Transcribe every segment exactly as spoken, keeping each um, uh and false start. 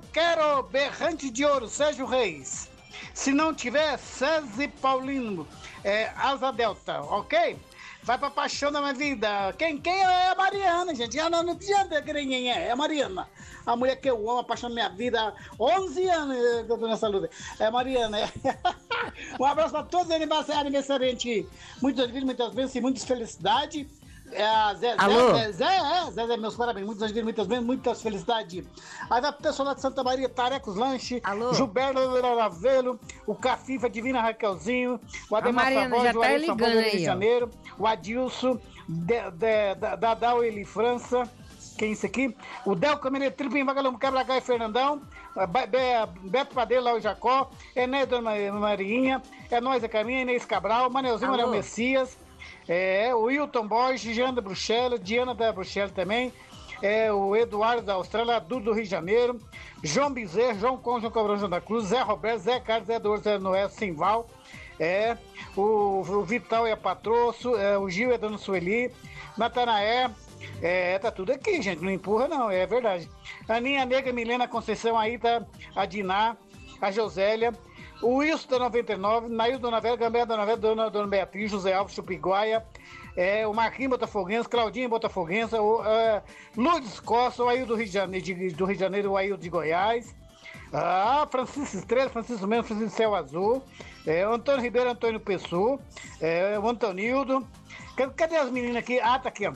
quero Berrante de Ouro, Sérgio Reis. Se não tiver, César Paulino, é, Asa Delta, ok? Vai pra paixão da minha vida. Quem, quem é a Mariana, gente? Ah, não, não precisa ver quem é, é a Mariana. A mulher que eu amo, a paixão da minha vida há onze anos que eu tô nessa luta. É a Mariana. É. Um abraço pra todos os aniversariantes. Muitas vidas, muitas vezes e muitas felicidades. É, Zé, Alô? Zé, Zé, é, Zé, Zé, meus parabéns, muitas vezes, muitas vezes, muitas felicidades. Aí vai pro pessoal lá de Santa Maria, Tarecos Lanche, Alô? Gilberto Ravelo, o Cafifa, Divina Raquelzinho, o Ademar Mariana Savoy, já o tá Ailson ligando Boa, do Rio aí, de ó. Janeiro, o Adilson, de, de, da, Dadal Eli França, quem é isso aqui? O Del Caminho Tripim, Vagalume, Quebra-Gai e Fernandão, a Be- Be- Beto Padeiro, lá o Jacó, Enéas Dona Marinha, é nós a Caminha, Inês Cabral, Manelzinho, Alô? Manuel Messias, é, o Wilton Borges, Jean da Bruxelas, Diana da Bruxelas também, é, o Eduardo da Austrália, Dudu do Rio de Janeiro, João Bezerra, João Conde, João Cabrão, João da Cruz, Zé Roberto, Zé Carlos, Zé Eduardo, Zé Noé, Simval, é, o, o Vital e a Patroço, é, o Gil e a Dona Sueli, Natanaé, é, tá tudo aqui, gente, não empurra não, é verdade. Aninha Negra, Milena Conceição, aí tá a Diná, a Josélia, o Wilson da noventa e nove, Nail Dona Vera, Gambé Dona Vera, Dona, Dona Beatriz, José Alves, Chupiguaia, é, o Marquinhos Botafoguense, Claudinho Botafoguense, o é, Lourdes Costa, o Aildo do Rio de Janeiro, de, do Rio de Janeiro, o Aildo de Goiás, ah, Francisco Estrela, Francisco Mendes, Francisco Céu Azul, é, o Antônio Ribeiro, Antônio Pessoa, é, o Antonildo, cadê, cadê as meninas aqui? Ah, tá aqui, ó.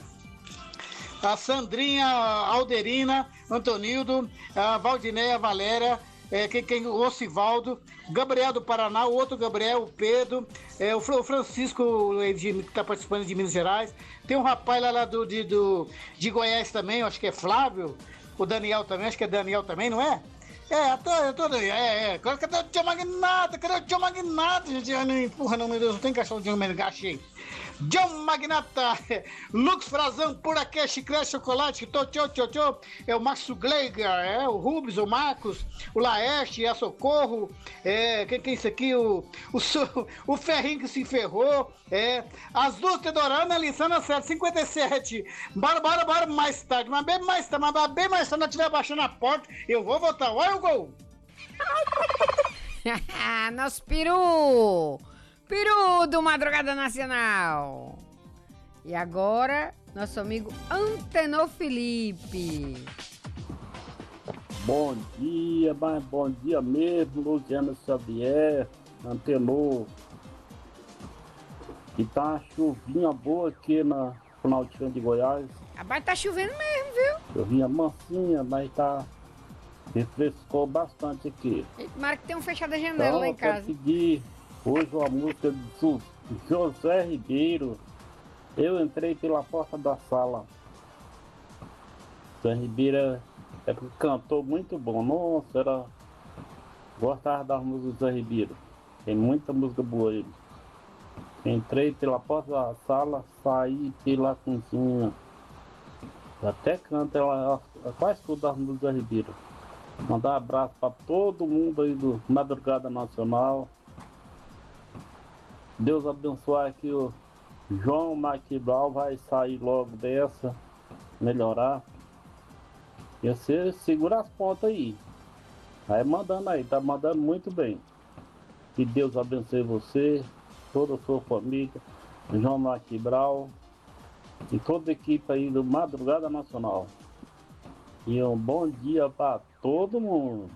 A Sandrinha, a Alderina, Antonildo, a Valdinéia, a Valéria, é, quem, quem, o Ocivaldo, Gabriel do Paraná, o outro Gabriel, o Pedro, é, o, Fr- o Francisco, é, de- que está participando de Minas Gerais. Tem um rapaz lá, lá do, de, do, de Goiás também, eu acho que é Flávio, o Daniel também, acho que é Daniel também, não é? É, tô, eu tô, é, é, cadê o tio Magnata? Cadê o tio Magnata? Gente, ai, não empurra não, meu Deus, não tem cachorro de Magnata, achei. John Magnata, Lux Frazão, por aqui, Chiclete, Chocolate, tchau, tchau, tchau, tchau. É o Márcio Gleiger, é o Rubens, o Marcos, o Laeste, a Socorro, é, quem que é isso aqui? O, o, Su- o Ferrinho que se ferrou, é, as duas Teodorana, Lissana sete cinquenta e sete. Bora, bora, bora, mais tarde, mas bem mais tarde, mas bem mais tarde, quando eu estiver baixando a porta, eu vou voltar. Olha o gol! Nosso peru! Peru do Madrugada Nacional! E agora, nosso amigo Antenor Felipe. Bom dia, mas bom dia mesmo, Luciano Xavier, Antenor. E tá uma chuvinha boa aqui na Planaltina de Goiás. Rapaz, tá chovendo mesmo, viu? Chuvinha mansinha, mas tá refrescou bastante aqui. E tomara que tenham fechado a janela Então lá em eu quero casa. pedir hoje uma música do José Ribeiro. Eu entrei pela porta da sala. José Ribeiro é, é porque cantou muito bom. Nossa, era. Gostava das músicas do José Ribeiro. Tem muita música boa aí. Entrei pela porta da sala, saí pela cozinha. Até canta, ela, ela, ela quase tudo das músicas do José Ribeiro. Mandar um abraço para todo mundo aí do Madrugada Nacional. Deus abençoe aqui o João Maquibral, vai sair logo dessa, melhorar. E você segura as pontas aí. Vai mandando aí, tá mandando muito bem. Que Deus abençoe você, toda a sua família, João Maquibral e toda a equipe aí do Madrugada Nacional. E um bom dia para todo mundo.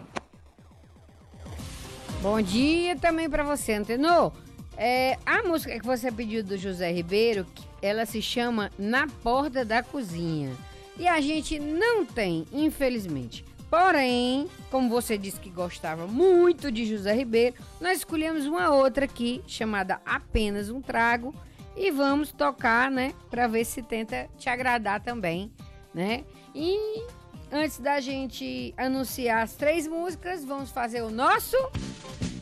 Bom dia também pra você, Antenor. É, a música que você pediu do José Ribeiro, ela se chama Na Porta da Cozinha. E a gente não tem, infelizmente. Porém, como você disse que gostava muito de José Ribeiro, nós escolhemos uma outra aqui, chamada Apenas um Trago. E vamos tocar, né, pra ver se tenta te agradar também, né? E antes da gente anunciar as três músicas, vamos fazer o nosso